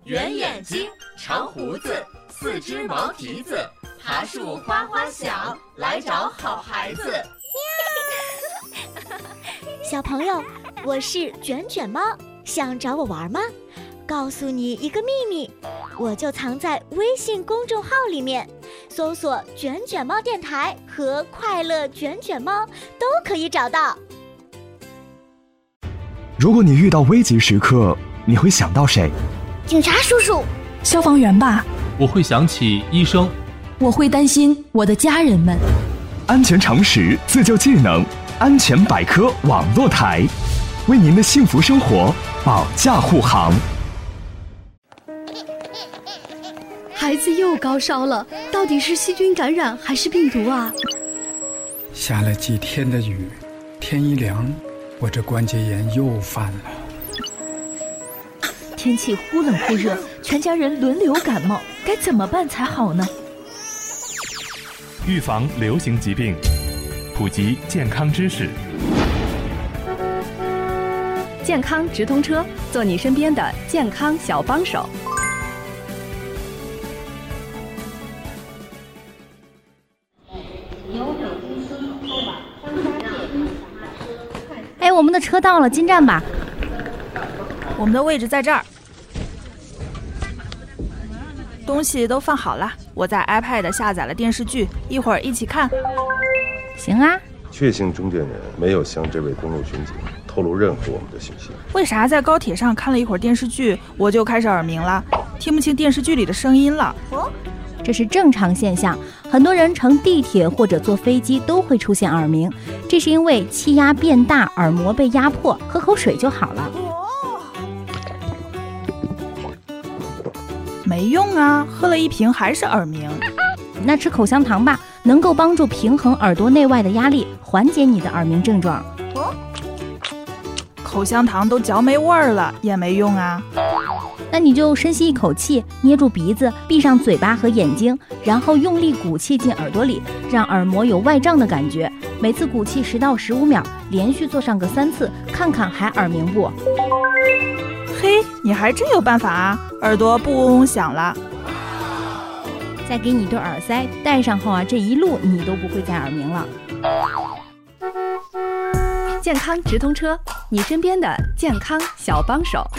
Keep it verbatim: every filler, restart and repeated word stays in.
圆眼睛，长胡子，四只毛蹄子，爬树花花小，来找好孩子。 小朋友，我是卷卷猫，想找我玩吗？告诉你一个秘密，我就藏在微信公众号里面，搜索卷卷猫电台和快乐卷卷猫都可以找到。 如果你遇到危急时刻，你会想到谁？ 警察叔叔， 消防员吧。 我会想起医生。 我会担心我的家人们。 安全常识，自救技能，安全百科网络台，为您的幸福生活保驾护航。 孩子又高烧了，到底是细菌感染还是病毒啊？ 下了几天的雨，天一凉，我这关节炎又犯了。 天气忽冷忽热，全家人轮流感冒，该怎么办才好呢？ 预防流行疾病，普及健康知识。 健康直通车，做你身边的健康小帮手。 哎，我们的车到了，进站吧。 我们的位置在这儿，东西都放好了。我在 iPad 下载了电视剧，一会儿一起看。 行啊。 确信中间人没有向这位公路巡警透露任何我们的信息。 为啥在高铁上看了一会儿电视剧，我就开始耳鸣了，听不清电视剧里的声音了？ 哦，这是正常现象，很多人乘地铁或者坐飞机都会出现耳鸣，这是因为气压变大，耳膜被压迫，喝口水就好了。 没用啊，喝了一瓶还是耳鸣。 那吃口香糖吧，能够帮助平衡耳朵内外的压力，缓解你的耳鸣症状。 哦，口香糖都嚼没味儿了，也没用啊。 那你就深吸一口气，捏住鼻子，闭上嘴巴和眼睛，然后用力鼓气进耳朵里，让耳膜有外胀的感觉。每次鼓气十到十五秒，连续做上个三次，看看还耳鸣不？ 嘿，你还真有办法啊，耳朵不嗡嗡响了。 再给你一对耳塞，戴上后啊，这一路你都不会再耳鸣了。 健康直通车，你身边的健康小帮手。